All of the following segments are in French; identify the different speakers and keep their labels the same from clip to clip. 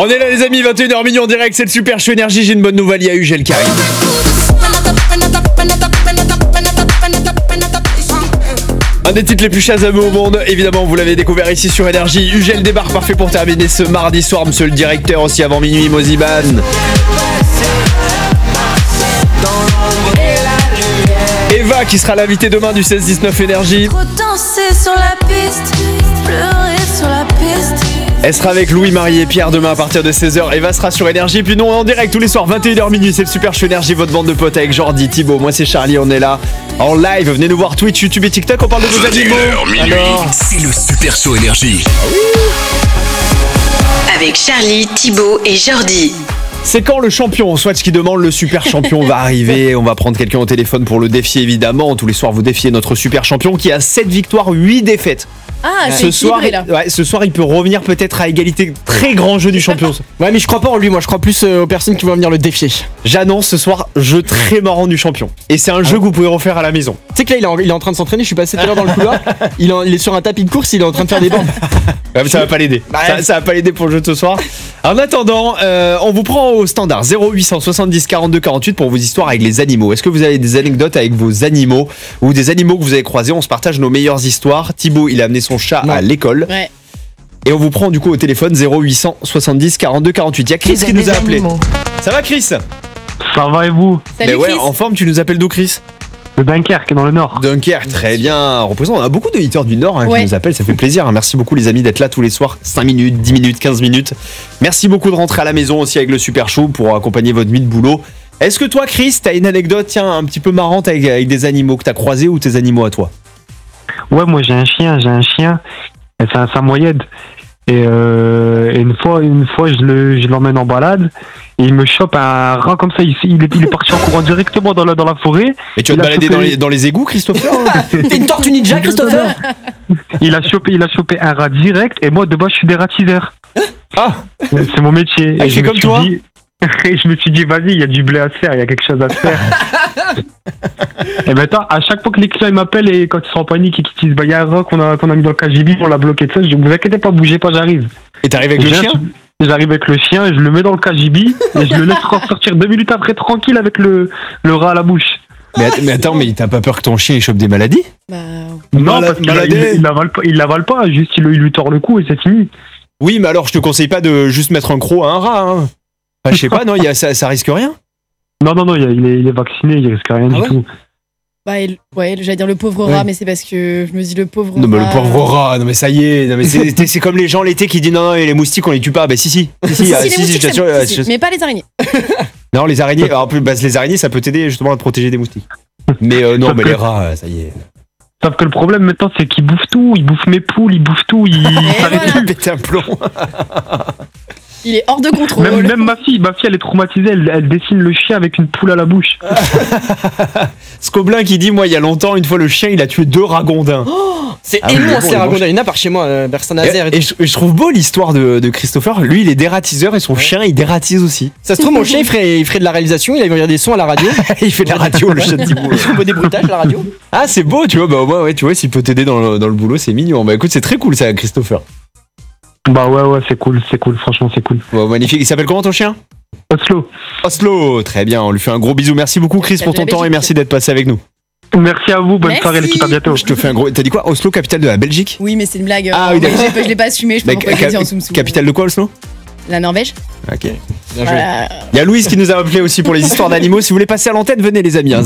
Speaker 1: On est là les amis, 21h minuit en direct, c'est le Super Show Énergie. J'ai une bonne nouvelle, il y a Ugel qui arrive. Un des titres les plus chasameux au monde, évidemment vous l'avez découvert ici sur Énergie. Ugel débarque, parfait pour terminer ce mardi soir. Monsieur le directeur aussi avant minuit, Moziban. Eva qui sera l'invitée demain du 16-19 Énergie.
Speaker 2: Trop danser sur la piste, pleurer sur la piste.
Speaker 1: Elle sera avec Louis, Marie et Pierre demain à partir de 16h. Eva sera sur Énergie. Puis nous en direct tous les soirs 21h minuit. C'est le Super Show Énergie, votre bande de potes avec Jordi, Thibaut. Moi c'est Charlie, on est là en live. Venez nous voir Twitch, YouTube et TikTok. On parle de vos animaux.
Speaker 3: Alors, c'est le Super Show Énergie.
Speaker 4: Avec Charlie, Thibaut et Jordi.
Speaker 1: C'est quand le champion Swatch qui demande le super champion va arriver. On va prendre quelqu'un au téléphone pour le défier évidemment. Tous les soirs vous défiez notre super champion qui a 7 victoires, 8 défaites.
Speaker 5: Ah,
Speaker 1: ce soir, ce soir il peut revenir peut-être à égalité. Très grand jeu du champion.
Speaker 6: Ouais mais je crois pas en lui, moi je crois plus aux personnes qui vont venir le défier.
Speaker 1: J'annonce ce soir jeu très marrant du champion. Et c'est un jeu que vous pouvez refaire à la maison.
Speaker 6: Tu sais que là il est en train de s'entraîner, je suis passé tout à l'heure dans le couloir. Il est sur un tapis de course, il est en train de faire des bandes.
Speaker 1: Ouais, mais ça va pas l'aider. Ça va pas l'aider pour le jeu de ce soir. En attendant, on vous prend au standard 0870 42 48 pour vos histoires avec les animaux. Est-ce que vous avez des anecdotes avec vos animaux ou des animaux que vous avez croisés? On se partage nos meilleures histoires. Thibaut, il a amené son chat à l'école.
Speaker 5: Ouais.
Speaker 1: Et on vous prend du coup au téléphone 0870 42 48. Il y a Chris qui nous a appelé. Ça va Chris?
Speaker 7: Ça va et vous?
Speaker 5: Salut,
Speaker 1: Mais ouais,
Speaker 5: Chris.
Speaker 1: en forme, tu nous appelles d'où Chris?
Speaker 7: De Dunkerque, dans le Nord.
Speaker 1: Dunkerque, très bien. Représente, on a beaucoup d'auditeurs du Nord qui nous appellent, ça fait plaisir. Merci beaucoup les amis d'être là tous les soirs, 5 minutes, 10 minutes, 15 minutes. Merci beaucoup de rentrer à la maison aussi avec le Super Show pour accompagner votre nuit de boulot. Est-ce que toi Chris, t'as une anecdote un petit peu marrante avec des animaux que t'as croisés ou tes animaux à toi?
Speaker 7: Ouais, moi j'ai un chien. Et c'est un samoyède. Et une fois je l'emmène en balade et il me chope un rat comme ça. Il est parti en courant directement dans la forêt.
Speaker 1: Et tu vas te balader dans les égouts, Christopher?
Speaker 6: T'es une tortue ninja, Christopher?
Speaker 7: Il a chopé un rat direct et moi de base je suis dératiseur.
Speaker 1: Ah,
Speaker 7: c'est mon métier.
Speaker 1: je fais comme toi.
Speaker 7: Et je me suis dit, vas-y, il y a du blé à se faire, il y a quelque chose à se faire. Et maintenant, à chaque fois que les clients ils m'appellent et quand ils sont en panique et qu'ils disent, bah, il y a un rat qu'on a mis dans le KGB, on l'a bloqué de ça, je dis, vous inquiétez pas, bougez pas, j'arrive.
Speaker 1: Et t'arrives avec le chien?
Speaker 7: J'arrive avec le chien, je le mets dans le KGB et je le laisse ressortir 2 minutes après tranquille avec le rat à la bouche.
Speaker 1: Mais attends, mais t'as pas peur que ton chien il chope des maladies?
Speaker 5: Bah,
Speaker 7: Non, parce qu'il l'avale pas, juste il lui tord le cou et c'est fini.
Speaker 1: Oui, mais alors je te conseille pas de juste mettre un croc à un rat. Hein. Enfin, je sais pas, non, ça risque rien?
Speaker 7: Non, il est vacciné, il risque rien du tout.
Speaker 5: bah, j'allais dire le pauvre rat, mais c'est parce que je me dis le pauvre rat.
Speaker 1: Non, mais le pauvre rat, non, mais ça y est, non, mais c'est comme les gens l'été qui disent non, et les moustiques on les tue pas. Bah, si,
Speaker 5: les moustiques,
Speaker 1: je t'assure.
Speaker 5: mais pas les araignées.
Speaker 1: Non, les araignées, alors, en plus, les araignées ça peut t'aider justement à te protéger des moustiques. Mais non, mais les rats, ça y est.
Speaker 7: Sauf que le problème maintenant c'est qu'ils bouffent tout, ils bouffent mes poules, ils bouffent tout, ils
Speaker 1: pètent un plomb.
Speaker 5: Il est hors de contrôle.
Speaker 7: Même ma fille elle est traumatisée, elle dessine le chien avec une poule à la bouche.
Speaker 1: Scoblin qui dit, moi il y a longtemps, une fois le chien il a tué 2 ragondins.
Speaker 6: C'est immense ces ragondins, il y en a par chez moi, vers Saint-Nazaire.
Speaker 1: Et je trouve beau l'histoire de Christopher, lui il est dératiseur et son chien il dératise aussi.
Speaker 6: Ça se trouve mon chien il ferait de la réalisation, il va faire des sons à la radio.
Speaker 1: Il fait de la radio le chien de Thibaut.
Speaker 6: Un peu des bruitages à la radio.
Speaker 1: Ah c'est beau, tu vois, bah au moins ouais, tu vois, s'il peut t'aider dans le boulot c'est mignon. Bah écoute c'est très cool ça Christopher.
Speaker 7: Bah ouais c'est cool, franchement c'est cool.
Speaker 1: Bon, magnifique, il s'appelle comment ton chien? Oslo, très bien, on lui fait un gros bisou. Merci beaucoup Chris pour ton temps et merci d'être passé avec nous.
Speaker 7: Merci à vous, bonne soirée l'équipe, à bientôt.
Speaker 1: Je te fais un gros... T'as dit quoi? Oslo, capitale de la Belgique?
Speaker 5: Oui mais c'est une blague.
Speaker 1: Ah oui d'accord.
Speaker 5: Je l'ai pas assumé, je peux pas dire en soum-soum.
Speaker 1: Capitale de quoi Oslo?
Speaker 5: La Norvège.
Speaker 1: Ok. Bien joué. Il y a Louise qui nous a appelé aussi pour les histoires d'animaux. Si vous voulez passer à l'antenne, venez les amis.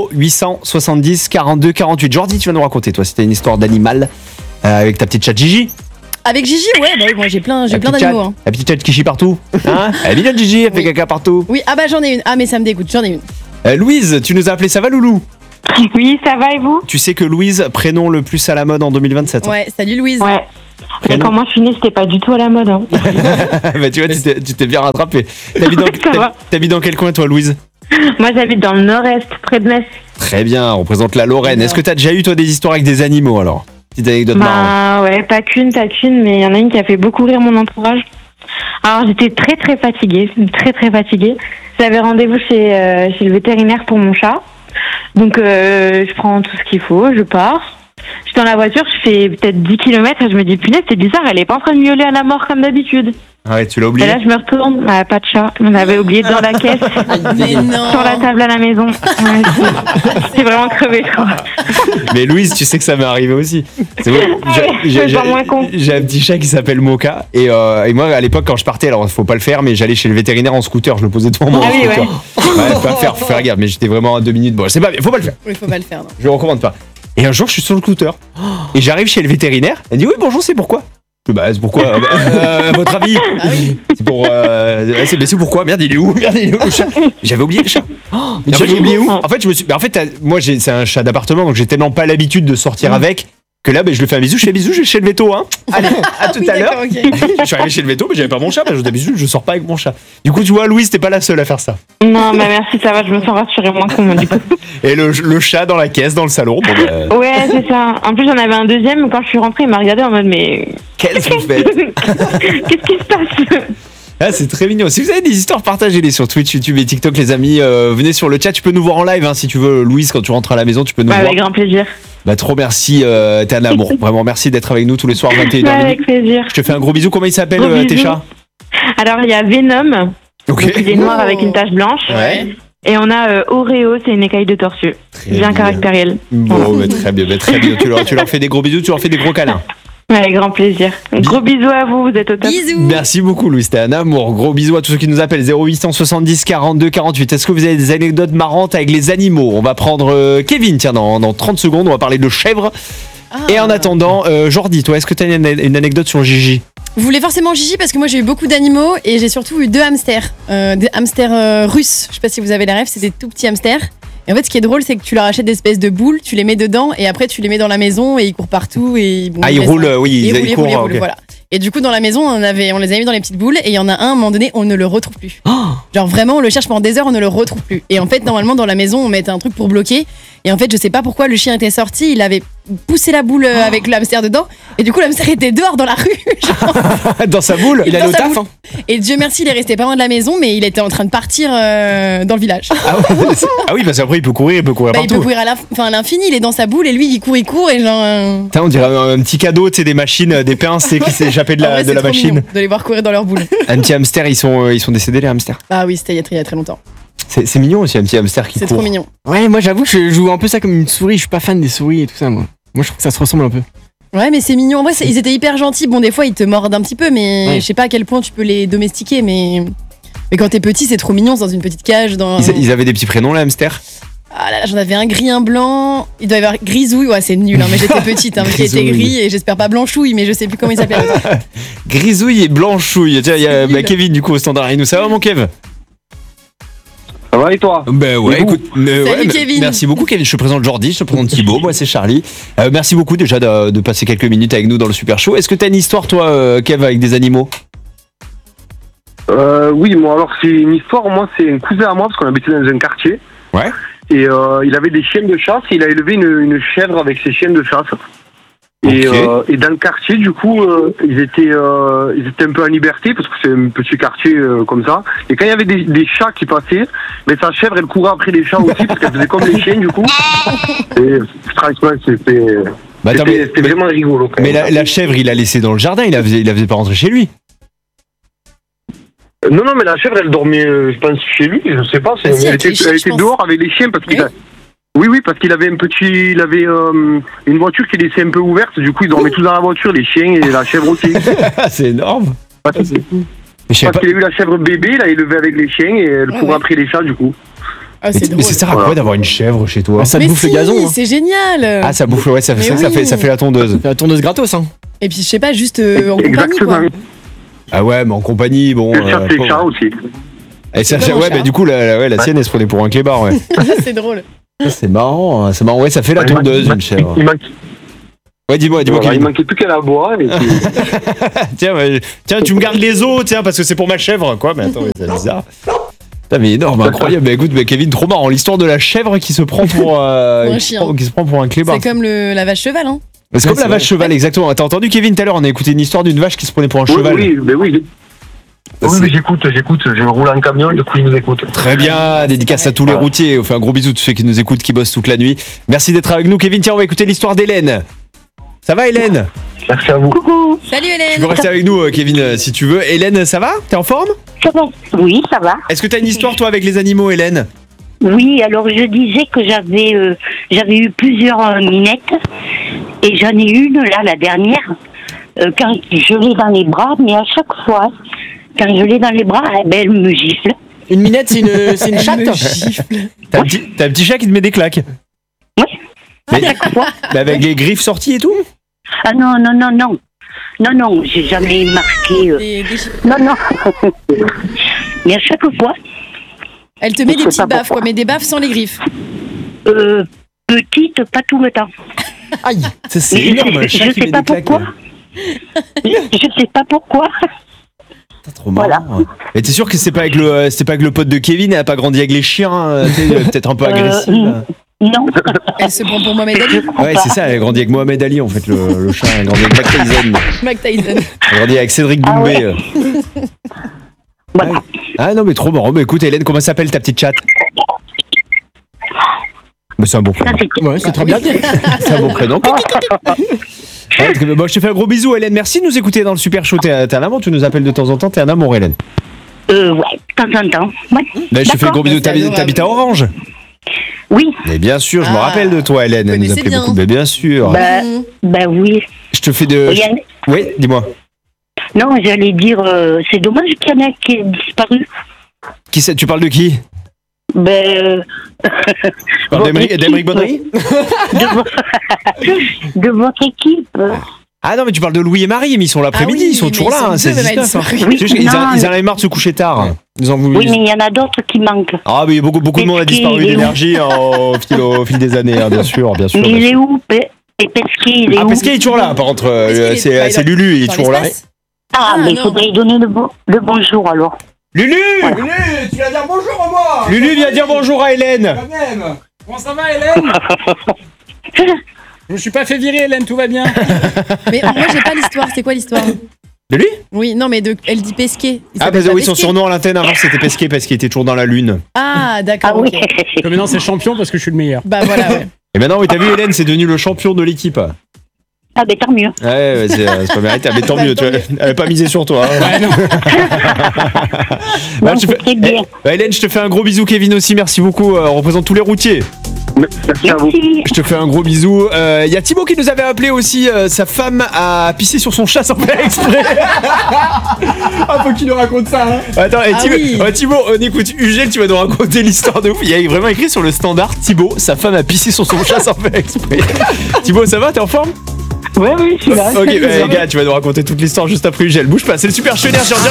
Speaker 1: 0870 42 48. Jordi, tu vas nous raconter toi, c'était une histoire d'animal avec ta petite chatte Gigi.
Speaker 5: Avec Gigi, ouais, bah oui, moi j'ai plein d'animaux. Hein.
Speaker 1: La petite chatte qui chie partout. Hein? Elle est mignonne Gigi, elle fait caca partout.
Speaker 5: Oui, ah bah j'en ai une. Ah mais ça me dégoûte, j'en ai une.
Speaker 1: Louise, tu nous as appelé, ça va Loulou?
Speaker 8: Oui, ça va et vous?
Speaker 1: Tu sais que Louise, prénom le plus à la mode en 2027.
Speaker 5: Ouais, salut Louise.
Speaker 8: Ouais. Mais quand moi je suis née, c'était pas du tout à la mode. Hein.
Speaker 1: Bah tu vois, tu t'es bien rattrapé. T'habites dans quel coin toi Louise?
Speaker 8: Moi j'habite dans le nord-est, près de Metz.
Speaker 1: Très bien, on représente la Lorraine. Est-ce que t'as déjà eu toi des histoires avec des animaux alors? Petite anecdote marrante.
Speaker 8: Ouais, pas qu'une, mais il y en a une qui a fait beaucoup rire mon entourage. Alors j'étais très fatiguée. J'avais rendez-vous chez le vétérinaire pour mon chat. Donc je prends tout ce qu'il faut, je pars. Je suis dans la voiture, je fais peut-être 10 km et je me dis, punaise, c'est bizarre, elle est pas en train de miauler à la mort comme d'habitude.
Speaker 1: Ah ouais, tu l'as
Speaker 8: Et
Speaker 1: oublié.
Speaker 8: là, je me retourne, pas de chat. On avait oublié dans la caisse,
Speaker 5: Mais non.
Speaker 8: sur la table à la maison. Ouais, c'est vraiment crevé, je crois.
Speaker 1: Mais Louise, tu sais que ça m'est arrivé aussi. C'est vrai,
Speaker 8: je me sens moins con.
Speaker 1: j'ai un petit chat qui s'appelle Moka. Et moi, à l'époque, quand je partais, alors faut pas le faire, mais j'allais chez le vétérinaire en scooter. Je le posais devant moi en
Speaker 8: Ah oui,
Speaker 1: scooter. Ouais, faut faire gaffe, mais j'étais vraiment à 2 minutes. Bon, c'est pas bien, faut pas le faire.
Speaker 5: Oui, faut pas le faire. Non.
Speaker 1: Je le recommande pas. Et un jour, je suis sur le scooter. Et j'arrive chez le vétérinaire. Elle dit oui, bonjour, c'est pourquoi? Bah, c'est pourquoi à votre avis? C'est pour. C'est pourquoi? Merde, il est où? Merde, il est où le chat? J'avais oublié le chat. Mais j'avais oublié où? En fait, moi, c'est un chat d'appartement, donc j'ai tellement pas l'habitude de sortir avec que là, je lui fais un bisou. Je fais bisou, je vais chez le veto, hein. Allez, à tout à l'heure.
Speaker 5: D'accord, ok.
Speaker 1: Je suis arrivé chez le veto, mais j'avais pas mon chat. D'habitude, je sors pas avec mon chat. Du coup, tu vois, Louise, t'es pas la seule à faire ça.
Speaker 8: Non, bah merci, ça va, je me sens rassurée moins con, du coup.
Speaker 1: Et le chat dans la caisse, dans le salon. Bon,
Speaker 8: Ouais, c'est ça. En plus, j'en avais un deuxième, quand je suis rentrée, il m'a regardé en mode, mais.
Speaker 1: qu'est-ce que vous faites?
Speaker 8: Qu'est-ce qui se passe?
Speaker 1: Ah, c'est très mignon. Si vous avez des histoires, partagez-les sur Twitch, YouTube et TikTok, les amis. Venez sur le chat. Tu peux nous voir en live, hein, si tu veux. Louise, quand tu rentres à la maison, tu peux nous voir.
Speaker 8: Avec grand plaisir.
Speaker 1: Bah, trop merci. T'es un amour. Vraiment, merci d'être avec nous tous les soirs, 21h.
Speaker 8: Avec plaisir.
Speaker 1: Je te fais un gros bisou. Comment il s'appelle,
Speaker 8: Gros
Speaker 1: tes
Speaker 8: bisous.
Speaker 1: chats?
Speaker 8: Alors, il y a Venom.
Speaker 1: Ok.
Speaker 8: Donc, il est noir avec une tache blanche.
Speaker 1: Ouais.
Speaker 8: Et on a Oreo, c'est une écaille de tortue. Bien caractérielle.
Speaker 1: Bon, mais très bien. Très bien. Tu leur fais des gros bisous, tu leur fais des gros câlins.
Speaker 8: Ouais, avec grand plaisir. Gros bisous à vous, vous êtes au top.
Speaker 5: Bisous.
Speaker 1: Merci beaucoup, Louise. T'es un amour. Gros bisous à tous ceux qui nous appellent. 0870 42 48. Est-ce que vous avez des anecdotes marrantes avec les animaux? On va prendre Kevin, tiens, dans 30 secondes. On va parler de chèvres. Et en attendant, Jordi, toi, est-ce que tu as une anecdote sur Gigi?
Speaker 5: Vous voulez forcément Gigi parce que moi j'ai eu beaucoup d'animaux et j'ai surtout eu 2 hamsters. Des hamsters russes. Je sais pas si vous avez la rêve, c'est des tout petits hamsters. Et en fait, ce qui est drôle, c'est que tu leur achètes des espèces de boules, tu les mets dedans et après tu les mets dans la maison et ils courent partout. Et, bon,
Speaker 1: Ils roulent, oui, ils courent.
Speaker 5: Ils roulent, voilà. Et du coup, dans la maison, on les avait mis dans les petites boules et il y en a un, à un moment donné, on ne le retrouve plus. Genre vraiment, on le cherche pendant des heures, on ne le retrouve plus. Et en fait, normalement, dans la maison, on mettait un truc pour bloquer. Et en fait, je sais pas pourquoi le chien était sorti, il avait poussé la boule avec le hamster dedans. Et du coup, le hamster était dehors dans la rue.
Speaker 1: Dans sa boule?
Speaker 6: Il allait au taf, hein.
Speaker 5: Et Dieu merci, il est resté pas loin de la maison, mais il était en train de partir dans le village.
Speaker 1: Ah oui, parce qu'après, il peut courir
Speaker 5: Il
Speaker 1: partout.
Speaker 5: peut courir à l'infini, il est dans sa boule et lui, il court et genre.
Speaker 1: Putain, on dirait un petit cadeau, tu sais, des machines, des pinces qui s'est échappé de
Speaker 5: En vrai,
Speaker 1: la
Speaker 5: c'est trop
Speaker 1: machine.
Speaker 5: mignon de les voir courir dans leur boule.
Speaker 1: Un petit hamster, ils sont décédés, les hamsters.
Speaker 5: Ah oui, c'était il y a très longtemps.
Speaker 1: C'est mignon aussi, un petit hamster qui
Speaker 5: C'est
Speaker 1: court.
Speaker 5: trop mignon.
Speaker 6: Ouais, moi j'avoue que je joue un peu ça comme une souris. Je suis pas fan des souris et tout ça, moi. Moi je trouve que ça se ressemble un peu.
Speaker 5: Ouais, mais c'est mignon. En vrai, ils étaient hyper gentils. Bon, des fois, ils te mordent un petit peu, mais
Speaker 6: Ouais.
Speaker 5: je sais pas à quel point tu peux les domestiquer. Mais quand t'es petit, c'est trop mignon, c'est dans une petite cage.
Speaker 1: Ils avaient des petits prénoms, les hamsters?
Speaker 5: Ah là là, j'en avais un gris, un blanc. Il doit y avoir Grisouille. Ouais, c'est nul, hein, mais j'étais petite. Hein, qui était
Speaker 1: Grisouille.
Speaker 5: gris et j'espère pas Blanchouille, mais je sais plus comment il s'appelle. l'autre.
Speaker 1: Grisouille et Blanchouille. Tiens, il y a
Speaker 5: nul.
Speaker 1: Kevin, du coup, au standard. Et nous, ça va, mon Kev?
Speaker 9: Ça va et toi?
Speaker 1: Ben ouais,
Speaker 9: Et vous?
Speaker 1: écoute,
Speaker 5: Salut, Kevin.
Speaker 1: merci beaucoup Kevin, je te présente Jordi, je te présente Thibaut, moi c'est Charlie. Merci beaucoup déjà de passer quelques minutes avec nous dans le Super Show. Est-ce que t'as une histoire toi Kev avec des animaux?
Speaker 9: Oui, moi alors c'est une histoire, moi c'est un cousin à moi parce qu'on habitait dans un quartier.
Speaker 1: Ouais.
Speaker 9: Et il avait des chiens de chasse et il a élevé une chèvre avec ses chiens de chasse. Et,
Speaker 1: Ok.
Speaker 9: et dans le quartier, du coup, ils étaient un peu en liberté parce que c'est un petit quartier comme ça. Et quand il y avait des chats qui passaient, mais sa chèvre, elle courait après les chats aussi parce qu'elle faisait comme les chiens, du coup. Et franchement, c'était
Speaker 1: Bah, attends,
Speaker 9: c'était vraiment rigolo. quand
Speaker 1: mais
Speaker 9: même.
Speaker 1: la chèvre il l'a laissé dans le jardin, il la faisait pas rentrer chez lui.
Speaker 9: Non, mais la chèvre, elle dormait, je pense, chez lui, je sais pas.
Speaker 5: Ah si,
Speaker 9: Elle
Speaker 5: avec les
Speaker 9: était,
Speaker 5: chiens,
Speaker 9: elle
Speaker 5: je
Speaker 9: était
Speaker 5: pense.
Speaker 9: dehors avec les chiens parce qu'il
Speaker 5: Oui.
Speaker 9: a. Oui, parce qu'il avait une voiture qui laissait un peu ouverte, du coup, ils dormaient tous dans la voiture, les chiens et la chèvre aussi.
Speaker 1: C'est énorme.
Speaker 9: Parce
Speaker 1: Mais je savais
Speaker 9: parce
Speaker 1: pas.
Speaker 9: qu'il a eu la chèvre bébé, il a élevé avec les chiens et elle courait
Speaker 5: ouais.
Speaker 9: après les chats, du coup.
Speaker 5: Ah, c'est
Speaker 1: Mais
Speaker 5: drôle.
Speaker 1: ça sert à quoi
Speaker 9: Voilà.
Speaker 1: d'avoir une chèvre chez toi?
Speaker 6: Bah, ça te
Speaker 5: Mais
Speaker 6: bouffe
Speaker 5: si,
Speaker 6: le gazon. Hein.
Speaker 5: c'est génial.
Speaker 1: Ah ça bouffe, ouais, ça
Speaker 5: Mais
Speaker 1: fait
Speaker 5: oui.
Speaker 1: la tondeuse.
Speaker 6: C'est la tourneuse gratos, hein.
Speaker 5: Et puis je sais pas, juste en compagnie
Speaker 9: Exactement.
Speaker 5: quoi.
Speaker 1: Ah ouais, mais en compagnie, bon.
Speaker 9: Elle chasse les
Speaker 1: pauvre.
Speaker 9: chats aussi.
Speaker 1: Et ça,
Speaker 5: C'est pas mon
Speaker 1: ouais,
Speaker 5: chat.
Speaker 1: bah du coup la sienne elle se prenait pour un clébard, ouais.
Speaker 5: C'est drôle.
Speaker 1: C'est marrant, ouais, ça fait la
Speaker 9: Ouais,
Speaker 1: tondeuse une chèvre.
Speaker 9: Il
Speaker 1: Ouais, dis-moi
Speaker 9: voilà, il
Speaker 1: Kevin.
Speaker 9: manquait plus qu'elle à boire. Et puis...
Speaker 1: Tiens, tu me gardes les os, tiens, parce que c'est pour ma chèvre, quoi. Mais attends, mais c'est bizarre. Putain, mais énorme, incroyable. Bah écoute, mais Kevin, trop marrant. L'histoire de la chèvre qui se prend pour
Speaker 5: un chien.
Speaker 1: qui se prend pour un clébard.
Speaker 5: C'est comme la vache cheval, hein.
Speaker 1: C'est comme
Speaker 6: Ouais,
Speaker 1: la
Speaker 6: c'est
Speaker 1: vache cheval, exactement. T'as entendu Kevin tout à l'heure, on a écouté une histoire d'une vache qui se prenait pour un cheval.
Speaker 9: Oui, mais oui.
Speaker 7: Oui, mais j'écoute, je roule en camion, du coup, ils nous écoutent.
Speaker 1: Très bien, dédicace à tous les routiers. On fait un gros bisou à tous ceux qui nous écoutent, qui bossent toute la nuit. Merci d'être avec nous, Kevin. Tiens, on va écouter l'histoire d'Hélène. Ça va, Hélène?
Speaker 7: Merci à vous.
Speaker 8: Coucou,
Speaker 5: Salut
Speaker 1: Tu
Speaker 5: Hélène.
Speaker 1: veux rester avec nous, Kevin, si tu veux. Hélène, ça va? T'es en forme?
Speaker 8: ça va? Oui, ça va.
Speaker 1: Est-ce que t'as une histoire, toi, avec les animaux, Hélène?
Speaker 8: Oui, alors je disais que j'avais eu plusieurs minettes et j'en ai une là, la dernière, quand je l'ai dans les bras, mais à chaque fois, quand je l'ai dans les bras, elle me gifle.
Speaker 6: Une minette, c'est une chatte.
Speaker 1: T'as un petit chat qui te met des claques?
Speaker 8: Oui, à
Speaker 1: Mais,
Speaker 8: chaque fois.
Speaker 1: mais avec les griffes sorties et tout?
Speaker 8: Ah non, j'ai jamais marqué. Non. Mais à chaque fois,
Speaker 5: Elle te met des
Speaker 8: Je sais
Speaker 5: petites
Speaker 8: pas
Speaker 5: baffes,
Speaker 8: pourquoi.
Speaker 5: quoi, mais des baffes sans les griffes.
Speaker 8: petite, pas tout le temps.
Speaker 1: Aïe, c'est
Speaker 8: Mais
Speaker 1: énorme, un chat
Speaker 8: je
Speaker 1: qui
Speaker 8: sais
Speaker 1: met
Speaker 8: pas
Speaker 1: des claques.
Speaker 8: pourquoi. Je sais pas pourquoi.
Speaker 1: C'est trop marrant. Mais t'es sûr que c'est pas avec le pote de Kevin, elle a pas grandi avec les chiens, peut-être un peu agressive.
Speaker 8: Non.
Speaker 5: Elle se prend pour Mohamed Ali.
Speaker 1: Ouais, c'est ça, elle a grandi avec Mohamed Ali en fait, le chat, elle a grandi avec Mac Tyson.
Speaker 5: Mac Tyson.
Speaker 1: Elle a grandi avec Cédric Doumbé.
Speaker 8: ouais. Voilà.
Speaker 1: Ah non, mais trop marrant. Mais écoute, Hélène, comment s'appelle ta petite chatte? Mais c'est un bon prénom.
Speaker 6: Ouais, c'est très bien.
Speaker 1: C'est un bon prénom. Ouais, très bien. Bon, je te fais un gros bisou, Hélène. Merci de nous écouter dans le Super Show. T'es un amour, tu nous appelles de temps en temps. T'es un amour, Hélène.
Speaker 8: Ouais, de temps en temps. Ouais.
Speaker 1: Là, je te fais un gros bisou.
Speaker 5: C'est adorable.
Speaker 1: T'habites à Orange?
Speaker 8: Oui.
Speaker 1: Mais bien sûr, je me
Speaker 5: Ah,
Speaker 1: rappelle de toi, Hélène. Elle nous
Speaker 5: connaissez
Speaker 1: appelait
Speaker 5: bien.
Speaker 1: beaucoup. Mais bien sûr.
Speaker 8: Bah oui.
Speaker 1: Je te fais de.
Speaker 8: Il y a-
Speaker 1: Oui, dis-moi.
Speaker 8: Non, j'allais dire, c'est dommage qu'il y en ait qui ait disparu.
Speaker 1: Qui c'est? Tu parles de qui?
Speaker 8: Ben,
Speaker 1: Tu parles d'Aymeric Bonnery?
Speaker 8: de votre équipe.
Speaker 1: Ah non, mais tu parles de Louis et Marie, mais ils sont l'après-midi,
Speaker 5: Ah oui,
Speaker 1: ils sont
Speaker 5: mais
Speaker 1: toujours
Speaker 5: ils
Speaker 1: là,
Speaker 5: sont
Speaker 1: hein,
Speaker 5: deux,
Speaker 1: c'est
Speaker 5: même à une
Speaker 1: 19.
Speaker 5: soirée.
Speaker 8: Oui,
Speaker 1: Tu sais, ils
Speaker 8: non,
Speaker 1: en avaient marre de se coucher tard. Ils en voulaient.
Speaker 8: Oui, mais il y en a d'autres qui manquent.
Speaker 1: Ah, mais beaucoup de monde a
Speaker 8: Pesquet,
Speaker 1: disparu
Speaker 8: il est où
Speaker 1: d'énergie au fil des années, hein, bien sûr.
Speaker 8: Mais il est où Et Pesquet, il est
Speaker 1: Ah,
Speaker 8: où
Speaker 1: Pesquet est toujours là, par contre,
Speaker 5: Pesquet, il est-
Speaker 1: c'est Lulu, il est
Speaker 5: Dans
Speaker 1: toujours là.
Speaker 5: l'espace.
Speaker 8: Ah, mais il
Speaker 5: non.
Speaker 8: faudrait lui donner le bonjour alors.
Speaker 1: Lulu
Speaker 6: Lulu, tu vas dire bonjour à moi.
Speaker 1: Lulu, viens dire bonjour à Hélène.
Speaker 6: Quand même. Comment ça va, Hélène? Je me suis pas fait virer, Hélène, tout va bien.
Speaker 5: Mais moi, j'ai pas l'histoire. C'est quoi l'histoire?
Speaker 1: De lui?
Speaker 5: Oui, non, mais elle dit Pesquet. Il
Speaker 1: Ah, bah
Speaker 5: s'appelle pas
Speaker 1: oui, son
Speaker 5: Pesquet.
Speaker 1: surnom à l'antenne avant c'était Pesquet parce qu'il était toujours dans la lune.
Speaker 5: Ah, d'accord.
Speaker 8: Ah oui.
Speaker 5: ok.
Speaker 6: Comme maintenant, c'est champion parce que je suis le meilleur.
Speaker 5: Bah voilà, ouais.
Speaker 1: Et maintenant, oui, t'as vu, Hélène, c'est devenu le champion de l'équipe. Ouais,
Speaker 8: Ah, ben tant mieux.
Speaker 1: c'est pas mérité, mais tant
Speaker 5: Bah,
Speaker 1: mieux,
Speaker 5: tant
Speaker 1: tu vois.
Speaker 5: mieux.
Speaker 1: Elle avait pas misé sur toi. hein.
Speaker 6: Ouais, non.
Speaker 1: Bah,
Speaker 8: Non,
Speaker 1: je te
Speaker 8: c'est
Speaker 1: fais-
Speaker 8: très bien.
Speaker 1: Hélène, je te fais un gros bisou, Kevin aussi, merci beaucoup, on représente tous les routiers.
Speaker 9: Merci à vous.
Speaker 8: Merci.
Speaker 1: Je te fais un gros bisou. Il y a Thibaut qui nous avait appelé aussi. Sa femme a pissé sur son chat sans faire exprès.
Speaker 6: Ah, faut qu'il nous raconte ça, hein.
Speaker 1: Attends,
Speaker 5: Ah
Speaker 1: Thibaut,
Speaker 5: oui.
Speaker 1: Thibaut, on écoute Ugel, tu vas nous raconter l'histoire de ouf. Il y a vraiment écrit sur le standard Thibaut, sa femme a pissé sur son chat sans faire exprès. Thibaut, ça va? T'es en forme?
Speaker 6: Ouais, oui, je suis là.
Speaker 1: Ok, gars, tu vas nous raconter toute l'histoire juste après Ugel. Bouge pas, c'est le Super Show Énergie en direct